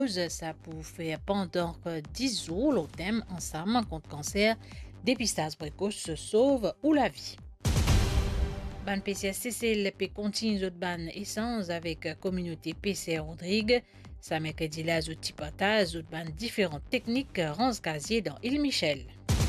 Ça pour faire pendant 10 jours le thème ensemble contre cancer, dépistage précoce se sauve ou la vie. Ban PCSCC peut continuer de ban essence avec communauté PCR Rodrigue. Ça mercredi là, outils partage de ban différentes techniques Rance Casier dans Île Michel.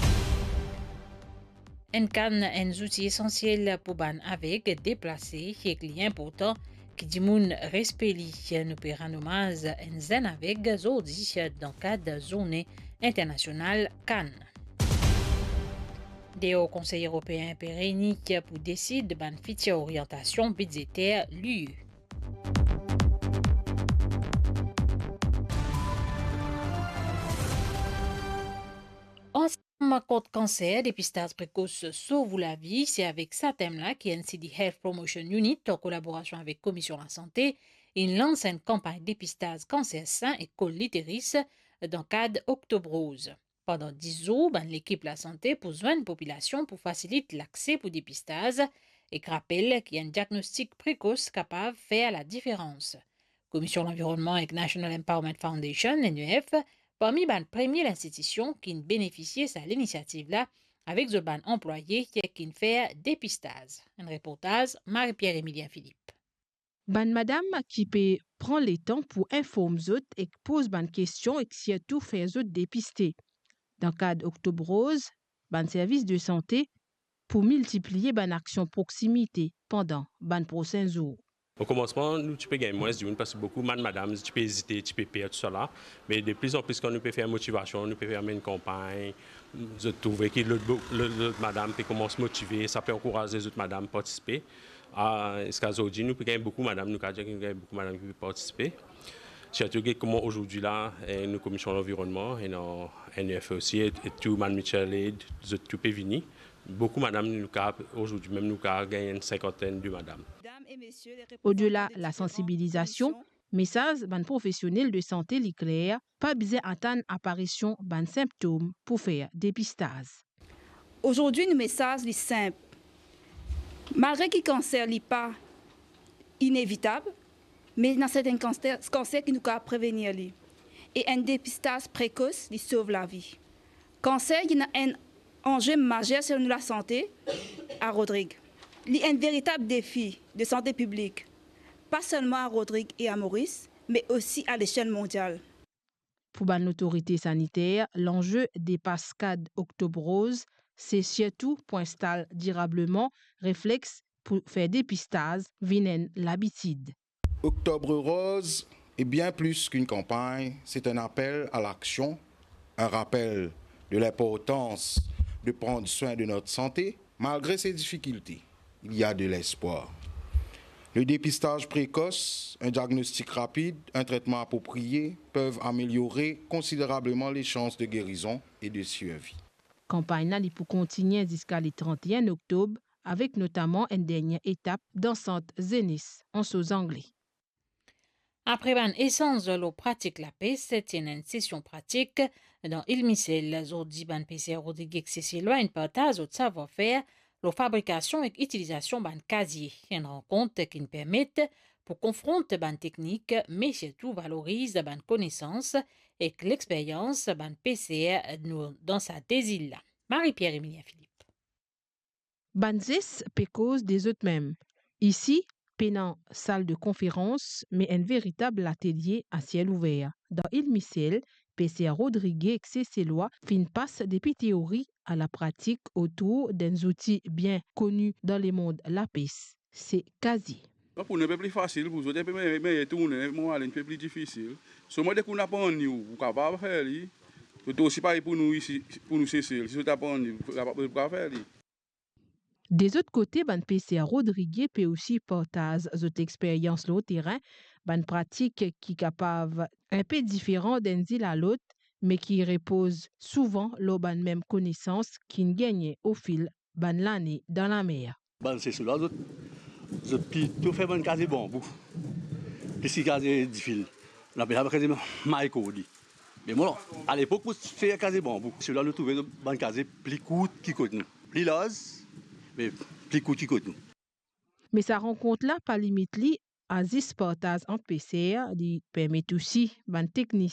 Un outil essentiel pour ban avec déplacer et client important qui dit moun respecte nous peut rendre hommage en zen avec zodi dans le cadre de zone internationale Cannes. Des hauts conseils européens réunis pour décider de ban future orientation budgétaire l'UE. Ensemble contre cancer, dépistage précoce sauve la vie, c'est avec ça thème-là qu'NCD Health Promotion Unit, en collaboration avec Commission de la Santé, il lance une campagne dépistage cancer sein et colitéris dans le cadre Octobre Rose. Pendant 10 jours, l'équipe de la santé pour joindre une population pour faciliter l'accès pour dépistage et rappelle qu'il y a un diagnostic précoce capable de faire la différence. Commission de l'environnement avec National Empowerment Foundation, NEF, parmi les premières institutions qui bénéficient de l'initiative-là avec les employés qui fait dépistage. Un reportage, Marie-Pierre-Émilien Philippe. Madame qui peut prendre le temps pour informer les autres et pose des questions et surtout faire les autres dépister. Dans le cadre Octobre Rose, service de santé pour multiplier les actions proximité pendant les prochains jours. Au commencement, nous, tu peux gagner moins d'une parce que beaucoup de madame, tu peux hésiter, tu peux perdre tout cela. Mais de plus en plus, quand nous pouvons faire motivation, nous pouvons faire une campagne, je trouve que l'autre madame peut commencer à motiver, ça peut encourager les autres madames à participer. Ce qu'aujourd'hui, nous pouvons gagner beaucoup de madame, nous pouvons gagner beaucoup de madame qui peuvent participer. Surtout comment aujourd'hui là, nous commission de l'environnement et nos NEF aussi, et tout man Michel et tout peut venir. Beaucoup de madame nous aujourd'hui même nous gagné une cinquantaine de madame. Au-delà de la sensibilisation, message ban professionnel de santé clair, pas besoin d'attendre apparition ban symptômes pour faire dépistage. Aujourd'hui, le message est simple. Malgré que le cancer n'est pas inévitable, mais il y a certains cancers qui nous peuvent prévenir. Et un dépistage précoce il sauve la vie. Cancer, il y a un enjeu majeur sur la santé à Rodrigue. Il y a un véritable défi de santé publique, pas seulement à Rodrigue et à Maurice, mais aussi à l'échelle mondiale. Pour l'autorité sanitaire, l'enjeu dépasse cadre Octobre Rose, c'est surtout pour installer durablement réflexe pour faire dépistage, viennent l'habitude. Octobre Rose est bien plus qu'une campagne, c'est un appel à l'action, un rappel de l'importance de prendre soin de notre santé. Malgré ces difficultés, il y a de l'espoir. Le dépistage précoce, un diagnostic rapide, un traitement approprié peuvent améliorer considérablement les chances de guérison et de survie. La campagne pour continuer jusqu'à le 31 octobre avec notamment une dernière étape dans Centre Zénis en sous-anglais. Après une essence de l'eau pratique la paix, c'est une session pratique dans Île Michel. Aujourd'hui, ban PCR Rodrigue c'est loin une partage de savoir-faire, la fabrication et l'utilisation ban casier. Une rencontre qui nous permet pour confronter ban technique, mais surtout valorise ban connaissance et l'expérience ban PCR dans sa désir. Marie-Pierre-Émilien Philippe. Banzis peut cause des autres mêmes. Ici, pénant salle de conférence, mais un véritable atelier à ciel ouvert. Dans Île Michel, PCR Rodrigue et lois fin passe depuis théorie à la pratique autour d'un outil bien connu dans le monde, la PIS. C'est quasi. Pour nous, c'est plus facile, pour nous, mais tourner, moi, c'est un peu plus difficile. Ce moi, dès qu'on apprend, vous capable de faire, c'est aussi pareil pour nous ici, pour nous, c'est si vous apprenez, vous capable de faire. Des autres côtés, ban PCR Rodrigue peut aussi partager cette expérience au terrain, ban pratique qui est capable un peu différent d'un île à l'autre, mais qui repose souvent sur ban même connaissance qui gagne au fil ban l'année dans la mer. Ban c'est cela, je peux tout faire ban casier bon, puis si casier difficile, on appelle ça casier maïcodi. Mais moi, à l'époque, pour faire casier bon, cela le trouver ban casier plus court qui coûte nous, plus large. Mais plus coûteux que nous. Mais sa rencontre-là, pas limite Aziz partage entre PCR, il permet aussi ban technicien